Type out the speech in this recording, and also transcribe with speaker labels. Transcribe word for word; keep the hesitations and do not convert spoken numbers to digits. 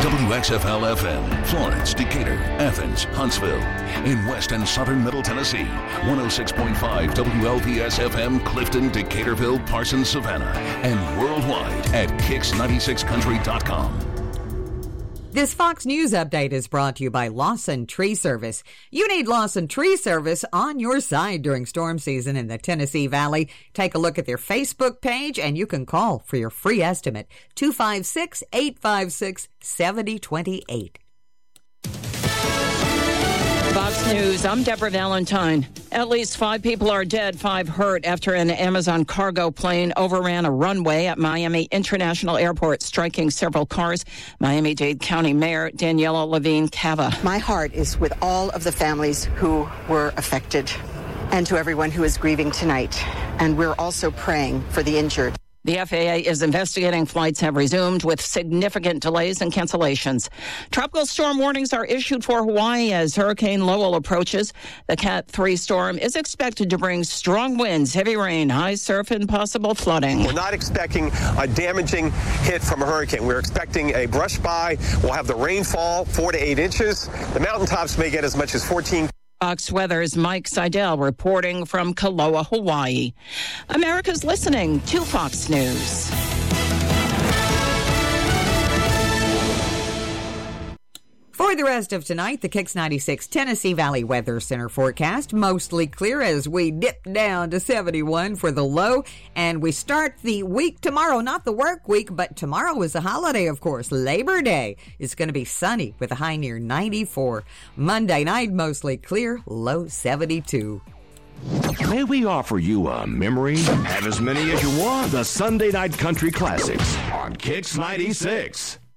Speaker 1: W X F L F M, Florence, Decatur, Athens, Huntsville. In West and Southern Middle Tennessee, one oh six point five W L P S F M, Clifton, Decaturville, Parsons, Savannah. And worldwide at kicks ninety-six country dot com.
Speaker 2: This Fox News update is brought to you by Lawson Tree Service. You need Lawson Tree Service on your side during storm season in the Tennessee Valley. Take a look at their Facebook page and you can call for your free estimate, two five six, eight five six, seven zero two eight.
Speaker 3: Fox News, I'm Deborah Valentine. At least five people are dead, five hurt after an Amazon cargo plane overran a runway at Miami International Airport, striking several cars. Miami-Dade County Mayor Daniela Levine Cava.
Speaker 4: My heart is with all of the families who were affected and to everyone who is grieving tonight. And we're also praying for the injured.
Speaker 3: The F A A is investigating. Flights have resumed with significant delays and cancellations. Tropical storm warnings are issued for Hawaii as Hurricane Lowell approaches. The Cat three storm is expected to bring strong winds, heavy rain, high surf, and possible flooding.
Speaker 5: We're not expecting a damaging hit from a hurricane. We're expecting a brush by. We'll have the rainfall, four to eight inches. The mountaintops may get as much as fourteen.
Speaker 3: Fox Weather's Mike Seidel reporting from Kaloa, Hawaii. America's listening to Fox News.
Speaker 2: For the rest of tonight, the Kicks ninety-six Tennessee Valley Weather Center forecast. Mostly clear as we dip down to seventy-one for the low. And we start the week tomorrow, not the work week, but tomorrow is a holiday, of course. Labor Day is going to be sunny with a high near ninety-four. Monday night, mostly clear, low seventy-two.
Speaker 6: May we offer you a memory? Have as many as you want. The Sunday Night Country Classics on Kicks ninety-six.